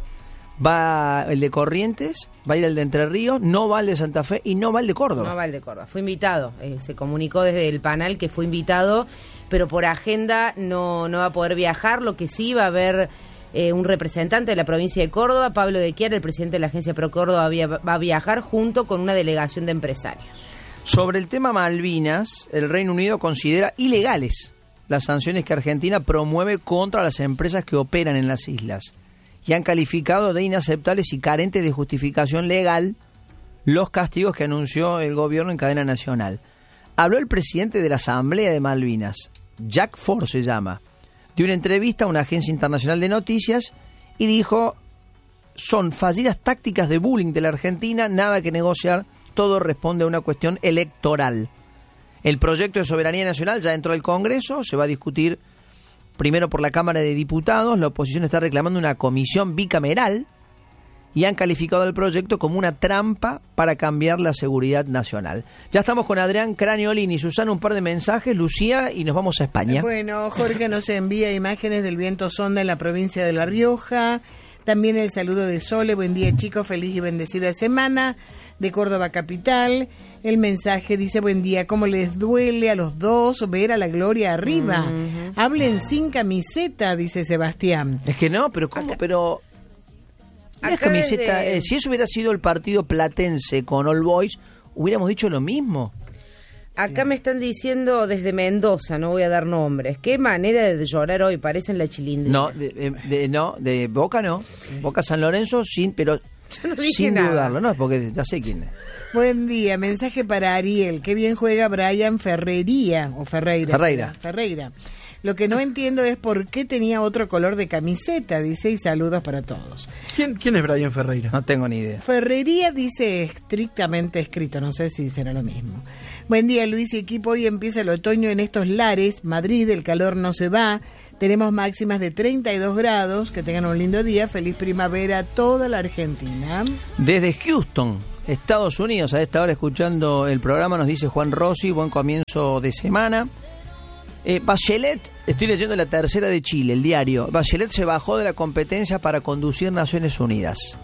va el de Corrientes, va a ir el de Entre Ríos, no va el de Santa Fe y no va el de Córdoba. No va el de Córdoba, fue invitado, eh, se comunicó desde el panel que fue invitado, pero por agenda no, no va a poder viajar. Lo que sí va a haber eh, un representante de la provincia de Córdoba, Pablo de Chiara, el presidente de la agencia Pro Córdoba, va a viajar junto con una delegación de empresarios. Sobre el tema Malvinas, el Reino Unido considera ilegales las sanciones que Argentina promueve contra las empresas que operan en las islas y han calificado de inaceptables y carentes de justificación legal los castigos que anunció el gobierno en cadena nacional. Habló el presidente de la Asamblea de Malvinas, Jack Ford se llama, dio una entrevista a una agencia internacional de noticias y dijo: son fallidas tácticas de bullying de la Argentina, nada que negociar, todo responde a una cuestión electoral. El proyecto de soberanía nacional ya entró al Congreso, se va a discutir primero por la Cámara de Diputados, la oposición está reclamando una comisión bicameral y han calificado el proyecto como una trampa para cambiar la seguridad nacional. Ya estamos con Adrián Craniolini, Susana, un par de mensajes, Lucía, y nos vamos a España. Bueno, Jorge nos envía imágenes del viento sonda en la provincia de La Rioja, también el saludo de Sole, buen día chicos, feliz y bendecida semana, de Córdoba capital. El mensaje dice: buen día, ¿cómo les duele a los dos ver a la Gloria arriba? Uh-huh. Hablen sin camiseta, dice Sebastián. Es que no, pero ¿cómo? Acá, pero no es camiseta. De... Eh, si eso hubiera sido el partido platense con All Boys, hubiéramos dicho lo mismo. Acá me están diciendo desde Mendoza, no voy a dar nombres, qué manera de llorar hoy, parecen la Chilindrina. No, de, de, de, no, de Boca no, sí. Boca San Lorenzo, sin, pero yo no dije sin nada. dudarlo, no, porque ya sé quién es. Buen día, mensaje para Ariel, qué bien juega Brian Ferrería, o Ferreira. Ferreira. Ferreira. Lo que no entiendo es por qué tenía otro color de camiseta, dice, y saludos para todos. ¿Quién, quién es Brian Ferreira? No tengo ni idea. Ferrería dice estrictamente escrito, no sé si será lo mismo. Buen día, Luis y equipo. Hoy empieza el otoño en estos lares. Madrid, el calor no se va. Tenemos máximas de treinta y dos grados. Que tengan un lindo día. Feliz primavera a toda la Argentina. Desde Houston, Estados Unidos, a esta hora escuchando el programa, nos dice Juan Rossi, buen comienzo de semana. Eh, Bachelet, estoy leyendo la tercera de Chile, el diario. Bachelet se bajó de la competencia para conducir Naciones Unidas.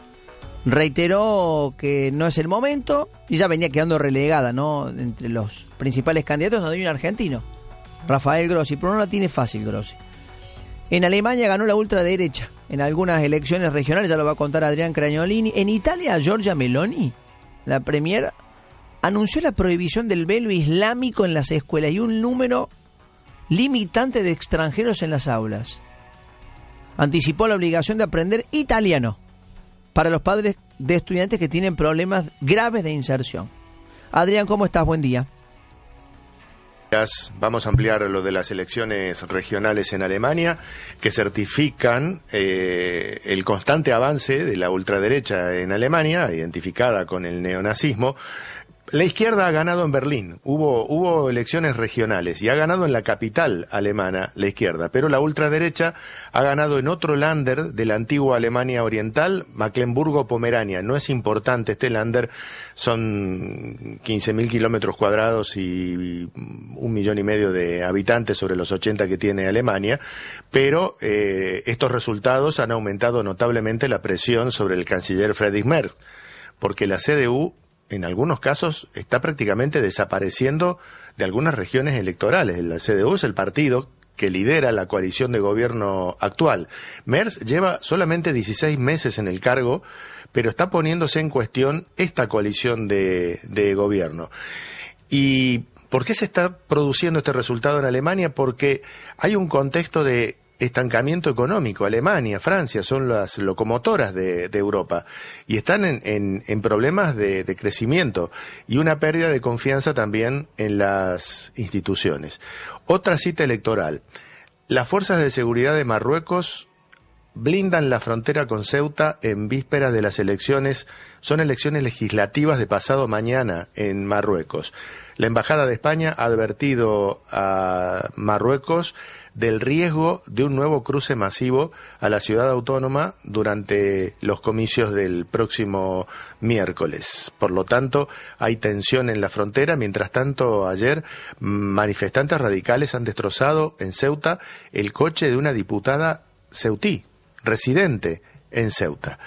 Reiteró que no es el momento y ya venía quedando relegada, ¿no? Entre los principales candidatos no hay un argentino, Rafael Grossi, pero no la tiene fácil Grossi. En Alemania ganó la ultraderecha en algunas elecciones regionales, ya lo va a contar Adrián Cragnolini. En Italia, Giorgia Meloni, la premier, anunció la prohibición del velo islámico en las escuelas y un número limitante de extranjeros en las aulas. Anticipó la obligación de aprender italiano para los padres de estudiantes que tienen problemas graves de inserción. Adrián, ¿cómo estás? Buen día. Vamos a ampliar lo de las elecciones regionales en Alemania, que certifican eh, el constante avance de la ultraderecha en Alemania, identificada con el neonazismo. La izquierda ha ganado en Berlín, hubo, hubo elecciones regionales y ha ganado en la capital alemana la izquierda, pero la ultraderecha ha ganado en otro Länder de la antigua Alemania Oriental, Mecklemburgo-Pomerania. No es importante este Länder, son quince mil kilómetros cuadrados y un millón y medio de habitantes sobre los ochenta que tiene Alemania, pero eh, estos resultados han aumentado notablemente la presión sobre el canciller Friedrich Merz, porque la C D U en algunos casos está prácticamente desapareciendo de algunas regiones electorales. La C D U es el partido que lidera la coalición de gobierno actual. Merz lleva solamente dieciséis meses en el cargo, pero está poniéndose en cuestión esta coalición de, de gobierno. ¿Y por qué se está produciendo este resultado en Alemania? Porque hay un contexto de estancamiento económico. Alemania, Francia son las locomotoras de, de Europa y están en, en, en problemas de, de crecimiento y una pérdida de confianza también en las instituciones. Otra cita electoral. Las fuerzas de seguridad de Marruecos blindan la frontera con Ceuta en vísperas de las elecciones. Son elecciones legislativas de pasado mañana en Marruecos. La Embajada de España ha advertido a Marruecos del riesgo de un nuevo cruce masivo a la ciudad autónoma durante los comicios del próximo miércoles. Por lo tanto, hay tensión en la frontera. Mientras tanto, ayer manifestantes radicales han destrozado en Ceuta el coche de una diputada ceutí, residente en Ceuta.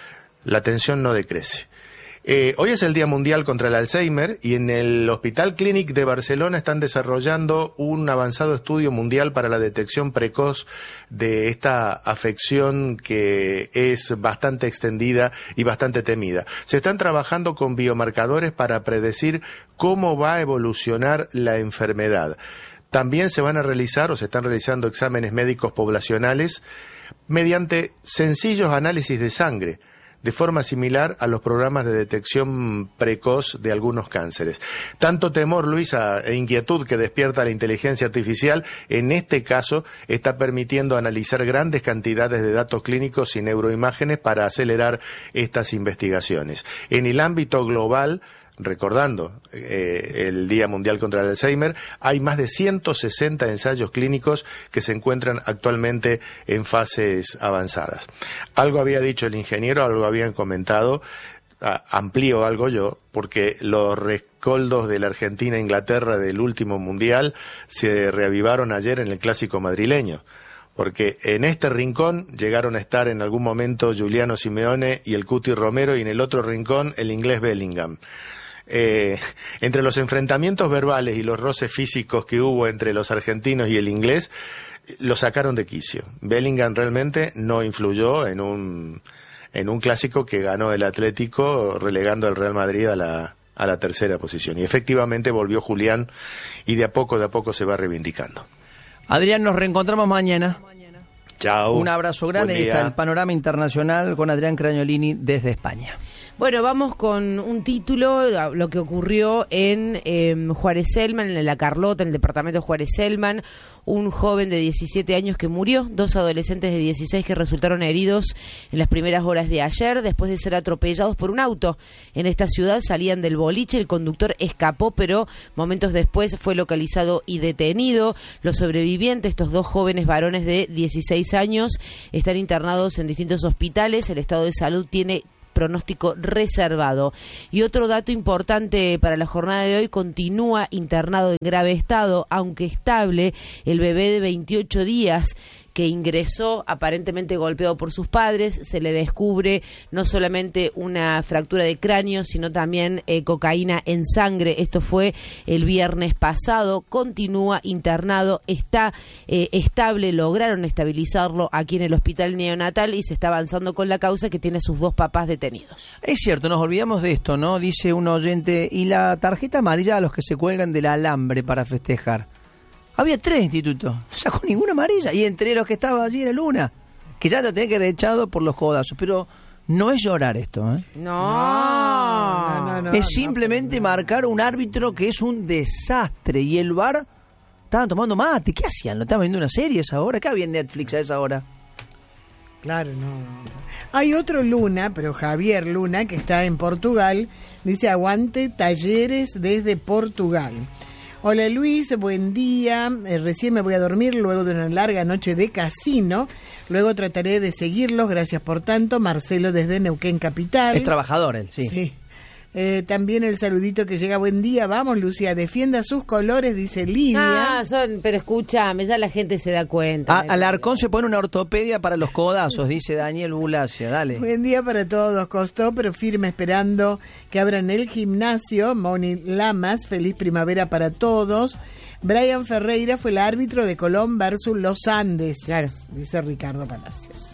La tensión no decrece. Eh, hoy es el Día Mundial contra el Alzheimer y en el Hospital Clínic de Barcelona están desarrollando un avanzado estudio mundial para la detección precoz de esta afección que es bastante extendida y bastante temida. Se están trabajando con biomarcadores para predecir cómo va a evolucionar la enfermedad. También se van a realizar o se están realizando exámenes médicos poblacionales mediante sencillos análisis de sangre, de forma similar a los programas de detección precoz de algunos cánceres. Tanto temor, Luisa, e inquietud que despierta la inteligencia artificial, en este caso está permitiendo analizar grandes cantidades de datos clínicos y neuroimágenes para acelerar estas investigaciones. En el ámbito global, recordando eh, el Día Mundial contra el Alzheimer, hay más de ciento sesenta ensayos clínicos que se encuentran actualmente en fases avanzadas. Algo había dicho el ingeniero, algo habían comentado, ah, amplío algo yo, porque los rescoldos de la Argentina-Inglaterra del último Mundial se reavivaron ayer en el Clásico madrileño. Porque en este rincón llegaron a estar en algún momento Giuliano Simeone y el Cuti Romero, y en el otro rincón el inglés Bellingham. Eh, entre los enfrentamientos verbales y los roces físicos que hubo entre los argentinos y el inglés, lo sacaron de quicio. Bellingham realmente no influyó en un, en un clásico que ganó el Atlético, relegando al Real Madrid a la, a la tercera posición. Y efectivamente volvió Julián y de a poco, de a poco se va reivindicando. Adrián, nos reencontramos mañana. Chao. Un abrazo grande. Ahí está el panorama internacional con Adrián Cragnolini desde España. Bueno, vamos con un título, lo que ocurrió en eh, Juárez Selman, en La Carlota, en el departamento de Juárez Selman. Un joven de diecisiete años que murió, dos adolescentes de dieciséis que resultaron heridos en las primeras horas de ayer después de ser atropellados por un auto. En esta ciudad salían del boliche, el conductor escapó, pero momentos después fue localizado y detenido. Los sobrevivientes, estos dos jóvenes varones de dieciséis años, están internados en distintos hospitales. El estado de salud tiene pronóstico reservado. Y otro dato importante para la jornada de hoy: continúa internado en grave estado, aunque estable, el bebé de veintiocho días que ingresó aparentemente golpeado por sus padres. Se le descubre no solamente una fractura de cráneo, sino también eh, cocaína en sangre. Esto fue el viernes pasado. Continúa internado, está eh, estable, lograron estabilizarlo aquí en el hospital neonatal y se está avanzando con la causa, que tiene a sus dos papás detenidos. Es cierto, nos olvidamos de esto, ¿no? Dice un oyente, y la tarjeta amarilla a los que se cuelgan del alambre para festejar. Había tres institutos, no sacó ninguna amarilla, y entre los que estaba allí era Luna, que ya lo tenía que haber echado por los codazos, pero no es llorar esto, ¿eh? No, no, no, no es simplemente no, no, no. marcar un árbitro que es un desastre, y el V A R estaban tomando mate. ¿Qué hacían? ¿Lo estaban viendo una serie a esa hora? ¿Qué había en Netflix a esa hora? Claro, no. Hay otro Luna, pero Javier Luna, que está en Portugal, dice: aguante Talleres desde Portugal. Hola Luis, buen día, eh, recién me voy a dormir luego de una larga noche de casino, luego trataré de seguirlos, gracias por tanto. Marcelo desde Neuquén Capital. Es trabajador él, sí. Sí. Eh, también el saludito que llega: buen día, vamos Lucía, defienda sus colores, dice Lidia. Ah, son, pero escúchame, ya la gente se da cuenta. Ah, Alarcón se pone una ortopedia para los codazos, dice Daniel Bulacia, dale. Buen día para todos, costó pero firme esperando que abran el gimnasio. Moni Lamas, feliz primavera para todos. Brian Ferreira fue el árbitro de Colón versus Los Andes, claro, dice Ricardo Palacios.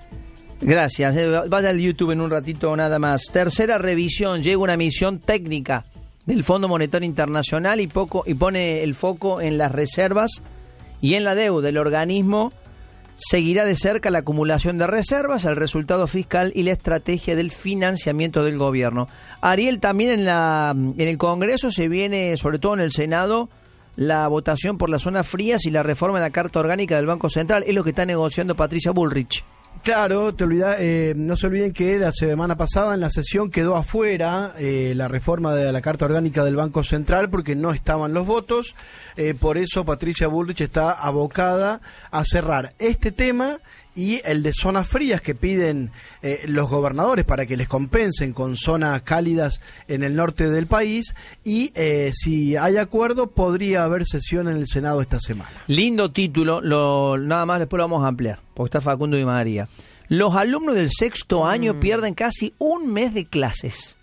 Gracias, vaya al YouTube en un ratito nada más. Tercera revisión, llega una misión técnica del Fondo Monetario Internacional y, poco, y pone el foco en las reservas y en la deuda. El organismo seguirá de cerca la acumulación de reservas, el resultado fiscal y la estrategia del financiamiento del gobierno. Ariel, también en, la, en el Congreso se viene, sobre todo en el Senado, la votación por las zonas frías y la reforma de la Carta Orgánica del Banco Central. Es lo que está negociando Patricia Bullrich. Claro, te olvida, eh, no se olviden que la semana pasada en la sesión quedó afuera eh, la reforma de la Carta Orgánica del Banco Central porque no estaban los votos. Eh, por eso Patricia Bullrich está abocada a cerrar este tema y el de zonas frías que piden eh, los gobernadores para que les compensen con zonas cálidas en el norte del país, y eh, si hay acuerdo podría haber sesión en el Senado esta semana. Lindo título, lo, nada más después lo vamos a ampliar, porque está Facundo Di María. Los alumnos del sexto año mm. pierden casi un mes de clases.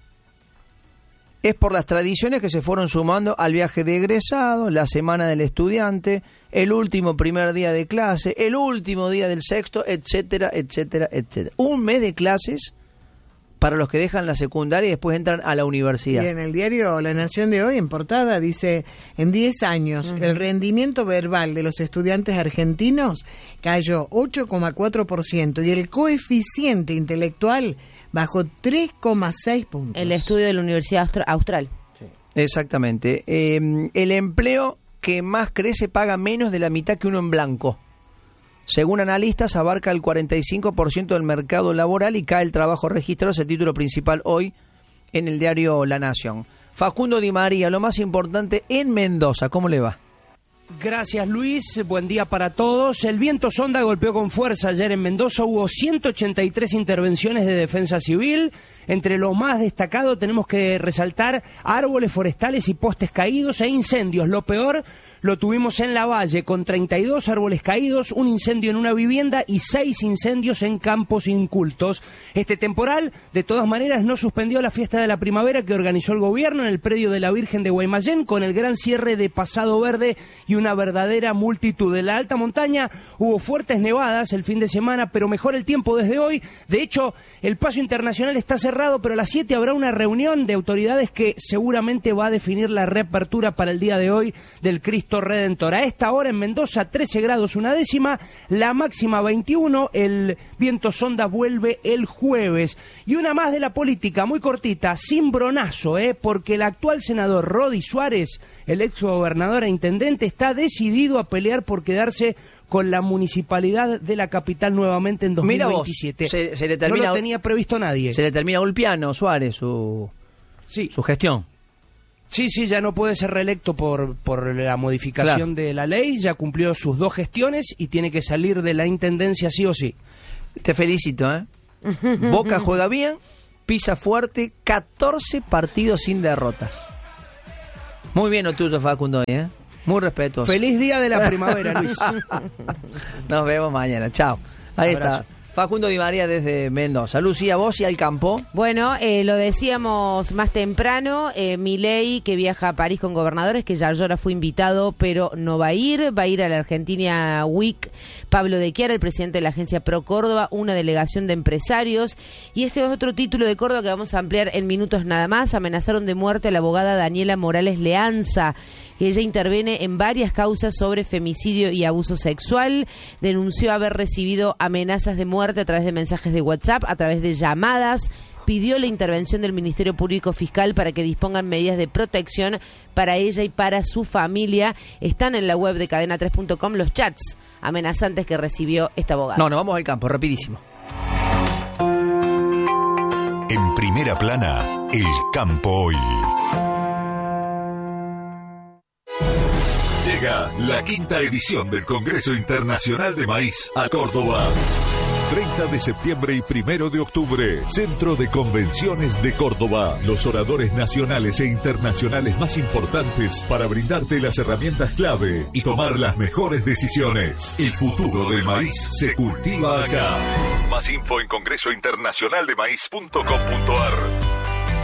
Es por las tradiciones que se fueron sumando al viaje de egresado, la semana del estudiante, el último primer día de clase, el último día del sexto, etcétera, etcétera, etcétera. Un mes de clases para los que dejan la secundaria y después entran a la universidad. Y en el diario La Nación de hoy, en portada, dice: en diez años, uh-huh. el rendimiento verbal de los estudiantes argentinos cayó ocho coma cuatro por ciento y el coeficiente intelectual bajó tres coma seis puntos. El estudio de la Universidad Austral. Sí. Exactamente. Eh, el empleo que más crece paga menos de la mitad que uno en blanco. Según analistas, abarca el cuarenta y cinco por ciento del mercado laboral y cae el trabajo registrado. Es el título principal hoy en el diario La Nación. Facundo Di María, lo más importante en Mendoza, ¿cómo le va? Gracias Luis, buen día para todos. El viento sonda golpeó con fuerza ayer en Mendoza, hubo ciento ochenta y tres intervenciones de defensa civil. Entre lo más destacado tenemos que resaltar árboles forestales y postes caídos e incendios. Lo peor lo tuvimos en La Valle, con treinta y dos árboles caídos, un incendio en una vivienda y seis incendios en campos incultos. Este temporal, de todas maneras, no suspendió la fiesta de la primavera que organizó el gobierno en el predio de la Virgen de Guaymallén, con el gran cierre de Pasado Verde y una verdadera multitud. En la alta montaña hubo fuertes nevadas el fin de semana, pero mejor el tiempo desde hoy. De hecho, el paso internacional está cerrado cerrado, pero a las siete habrá una reunión de autoridades que seguramente va a definir la reapertura para el día de hoy del Cristo Redentor. A esta hora en Mendoza, trece grados una décima, la máxima veintiuno, el viento sonda vuelve el jueves. Y una más de la política, muy cortita, sin bronazo, ¿eh? porque el actual senador Rodi Suárez, el ex gobernador e intendente, está decidido a pelear por quedarse con la municipalidad de la capital nuevamente en dos mil veintisiete. Mira vos, se, se le termina, no lo tenía previsto nadie. Se le termina Ulpiano Suárez su, sí. su gestión. Sí, sí, ya no puede ser reelecto por, por la modificación claro. de la ley, ya cumplió sus dos gestiones y tiene que salir de la intendencia sí o sí. Te felicito, ¿eh? Boca juega bien, pisa fuerte, catorce partidos sin derrotas. Muy bien lo tuyo, Facundo, ¿eh? Muy respetuoso. Feliz día de la primavera, Luis. Nos vemos mañana. Chao. Ahí Abrazo. está. Facundo Di María desde Mendoza. Lucía, vos y al campo. Bueno, eh, lo decíamos más temprano, eh, Milei, que viaja a París con gobernadores, que ya ahora fue invitado, pero no va a ir, va a ir a la Argentina Week. Pablo de Chiara, el presidente de la agencia Pro Córdoba, una delegación de empresarios. Y este es otro título de Córdoba que vamos a ampliar en minutos nada más. Amenazaron de muerte a la abogada Daniela Morales Leanza, que ella interviene en varias causas sobre femicidio y abuso sexual. Denunció haber recibido amenazas de muerte a través de mensajes de WhatsApp, a través de llamadas. Pidió la intervención del Ministerio Público Fiscal para que dispongan medidas de protección para ella y para su familia. Están en la web de cadena tres punto com los chats amenazantes que recibió esta abogada. No, nos vamos al campo, rapidísimo. En primera plana, el campo hoy. Llega la quinta edición del Congreso Internacional de Maíz a Córdoba. treinta de septiembre y primero de octubre, Centro de Convenciones de Córdoba. Los oradores nacionales e internacionales más importantes para brindarte las herramientas clave y tomar las mejores decisiones. El futuro del maíz se cultiva acá. Más info en congreso internacional de maíz punto com punto ar.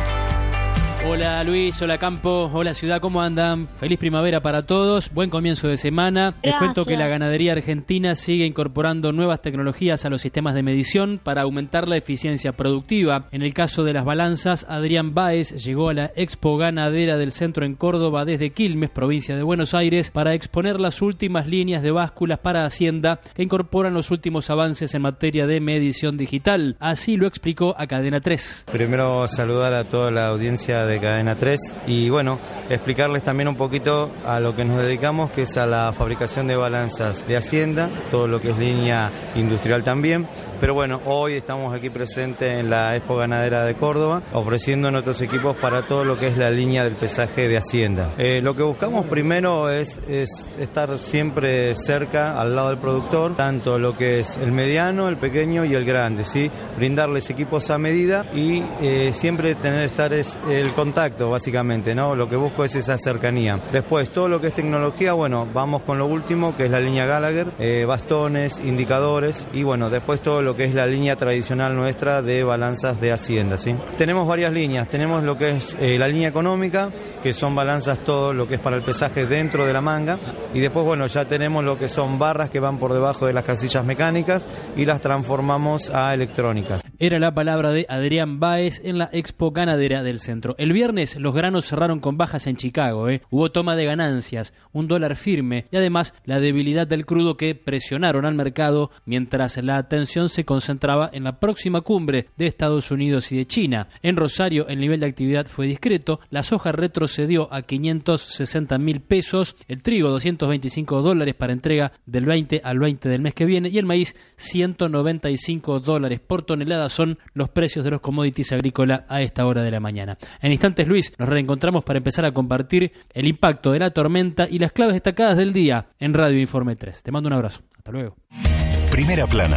Hola Luis, hola Campo, hola Ciudad, ¿cómo andan? Feliz primavera para todos, buen comienzo de semana. Gracias. Les cuento que la ganadería argentina sigue incorporando nuevas tecnologías a los sistemas de medición para aumentar la eficiencia productiva. En el caso de las balanzas, Adrián Báez llegó a la Expo Ganadera del Centro en Córdoba desde Quilmes, provincia de Buenos Aires, para exponer las últimas líneas de básculas para Hacienda que incorporan los últimos avances en materia de medición digital. Así lo explicó a Cadena tres. Primero saludar a toda la audiencia de de Cadena tres y bueno, explicarles también un poquito a lo que nos dedicamos, que es a la fabricación de balanzas de Hacienda, todo lo que es línea industrial también, pero bueno, hoy estamos aquí presentes en la Expo Ganadera de Córdoba, ofreciendo nuestros equipos para todo lo que es la línea del pesaje de Hacienda. Eh, lo que buscamos primero es, es estar siempre cerca, al lado del productor, tanto lo que es el mediano, el pequeño y el grande, ¿sí? Brindarles equipos a medida y eh, siempre tener estar es el contacto, básicamente, ¿no? Lo que busco es esa cercanía. Después, todo lo que es tecnología, bueno, vamos con lo último, que es la línea Gallagher, eh, bastones, indicadores, y bueno, después todo lo que es la línea tradicional nuestra de balanzas de Hacienda, ¿sí? Tenemos varias líneas, tenemos lo que es eh, la línea económica, que son balanzas todo lo que es para el pesaje dentro de la manga, y después, bueno, ya tenemos lo que son barras que van por debajo de las casillas mecánicas y las transformamos a electrónicas. Era la palabra de Adrián Báez en la Expo Ganadera del Centro. El viernes los granos cerraron con bajas en Chicago, ¿eh? Hubo toma de ganancias, un dólar firme y además la debilidad del crudo que presionaron al mercado mientras la atención se concentraba en la próxima cumbre de Estados Unidos y de China. En Rosario el nivel de actividad fue discreto, la soja retrocedió a quinientos sesenta mil pesos, el trigo doscientos veinticinco dólares para entrega del veinte al veinte del mes que viene y el maíz ciento noventa y cinco dólares por tonelada son los precios de los commodities agrícolas a esta hora de la mañana. En instantes, Luis, nos reencontramos para empezar a compartir el impacto de la tormenta y las claves destacadas del día en Radio Informe tres. Te mando un abrazo. Hasta luego. Primera plana.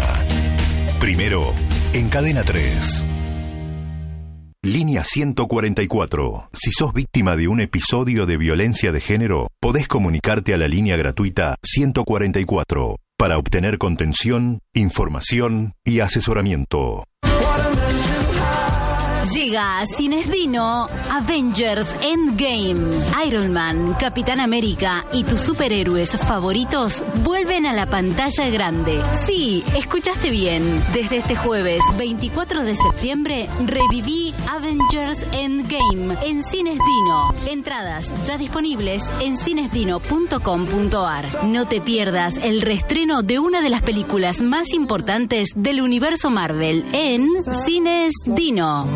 Primero en Cadena tres. Línea ciento cuarenta y cuatro. Si sos víctima de un episodio de violencia de género, podés comunicarte a la línea gratuita ciento cuarenta y cuatro para obtener contención, información y asesoramiento. Llega a Cines Dino Avengers Endgame. Iron Man, Capitán América y tus superhéroes favoritos vuelven a la pantalla grande. Sí, escuchaste bien. Desde este jueves veinticuatro de septiembre reviví Avengers Endgame en Cines Dino. Entradas ya disponibles en cinesdino punto com punto ar. No te pierdas el reestreno de una de las películas más importantes del universo Marvel en Cines Dino.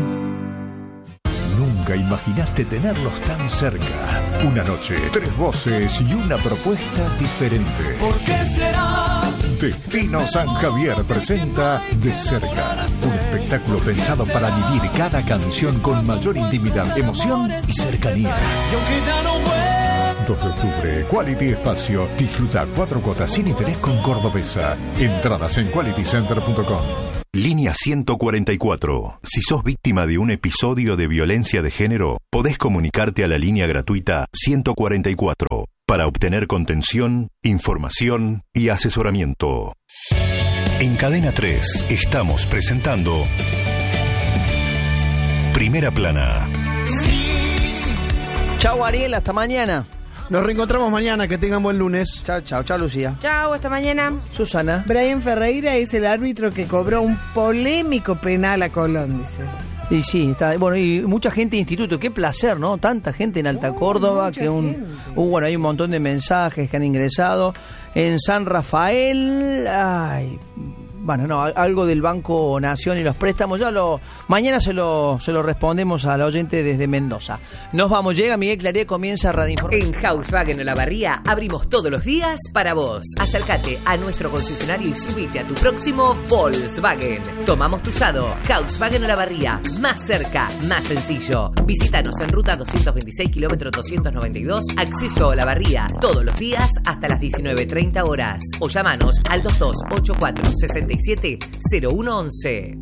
Nunca imaginaste tenerlos tan cerca. Una noche, tres voces y una propuesta diferente. ¿Por qué será? Destino San Javier presenta De Cerca, un espectáculo pensado para vivir cada canción con mayor intimidad, emoción y cercanía. Y aunque ya no vuelvo. dos de octubre, Quality Espacio. Disfruta cuatro cuotas sin interés con Cordobesa. Entradas en quality center punto com. Línea ciento cuarenta y cuatro. Si sos víctima de un episodio de violencia de género, podés comunicarte a la línea gratuita ciento cuarenta y cuatro para obtener contención, información y asesoramiento. En Cadena tres estamos presentando Primera Plana. Chau Ariel, hasta mañana. Nos reencontramos mañana, que tengan buen lunes. Chao, chao, chao Lucía. Chao, hasta mañana. Susana. Brian Ferreira es el árbitro que cobró un polémico penal a Colón, dice. Y sí, está, bueno, y mucha gente de instituto, qué placer, ¿no? Tanta gente en Alta Oh, Córdoba, mucha que un, gente. uh, bueno, hay un montón de mensajes que han ingresado. En San Rafael, ay, bueno, no, algo del Banco Nación y los préstamos, ya lo, mañana se lo, se lo respondemos al oyente desde Mendoza. Nos vamos, llega Miguel Clarier, comienza Radio Información. En Volkswagen Olavarría abrimos todos los días para vos. Acércate a nuestro concesionario y subite a tu próximo Volkswagen. Tomamos tu usado. Volkswagen Olavarría, más cerca, más sencillo. Visítanos en ruta doscientos veintiséis, kilómetro doscientos noventa y dos, acceso a Olavarría, todos los días hasta las diecinueve treinta horas. O llamanos al dos dos ocho cuatro seis siete cero uno once.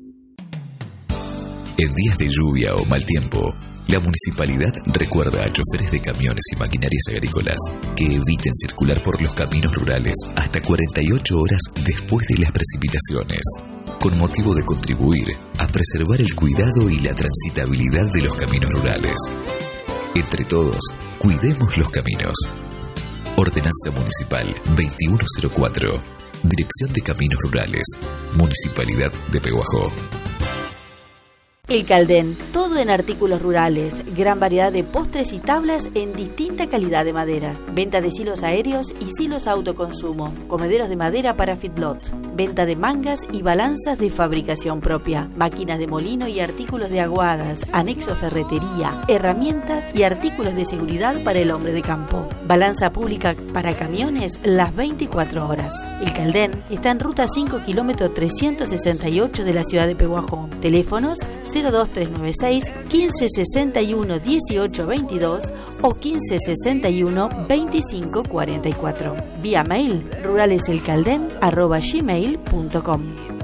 En días de lluvia o mal tiempo, la municipalidad recuerda a choferes de camiones y maquinarias agrícolas que eviten circular por los caminos rurales hasta cuarenta y ocho horas después de las precipitaciones, con motivo de contribuir a preservar el cuidado y la transitabilidad de los caminos rurales. Entre todos, cuidemos los caminos. Ordenanza Municipal veintiuno cero cuatro. Dirección de Caminos Rurales, Municipalidad de Pehuajó. El Caldén, todo en artículos rurales, gran variedad de postres y tablas en distinta calidad de madera, venta de silos aéreos y silos autoconsumo, comederos de madera para feedlots, venta de mangas y balanzas de fabricación propia, máquinas de molino y artículos de aguadas, anexo ferretería, herramientas y artículos de seguridad para el hombre de campo, balanza pública para camiones las veinticuatro horas. El Caldén está en ruta cinco, kilómetro trescientos sesenta y ocho de la ciudad de Pehuajó. Teléfonos cero dos tres nueve seis, quince sesenta y uno, dieciocho veintidós o quince sesenta y uno, veinticinco cuarenta y cuatro. Vía mail ruraleselcalden arroba gmail punto com.